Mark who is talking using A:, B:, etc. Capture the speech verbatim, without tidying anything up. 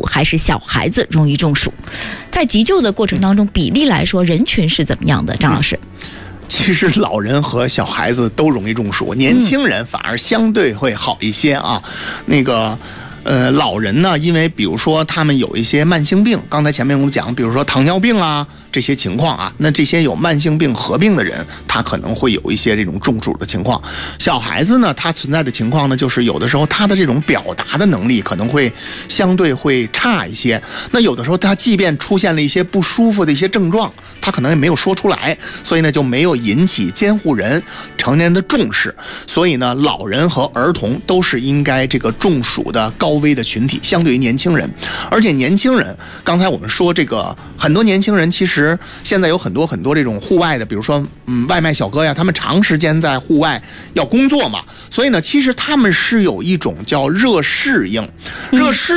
A: 暑，还是小孩子容易中暑？在急救的过程当中，比例来说，人群是怎么样的？张老师？
B: 其实老人和小孩子都容易中暑，年轻人反而相对会好一些啊。那个。呃，老人呢，因为比如说他们有一些慢性病，刚才前面我们讲，比如说糖尿病啊这些情况啊，那这些有慢性病合并的人，他可能会有一些这种中暑的情况。小孩子呢，他存在的情况呢，就是有的时候他的这种表达的能力可能会相对会差一些。那有的时候他即便出现了一些不舒服的一些症状，他可能也没有说出来，所以呢就没有引起监护人、成年人的重视。所以呢，老人和儿童都是应该这个中暑的高危的群体，相对于年轻人。而且年轻人，刚才我们说这个很多年轻人其实现在有很多很多这种户外的，比如说嗯外卖小哥呀，他们长时间在户外要工作嘛，所以呢其实他们是有一种叫热适应，热适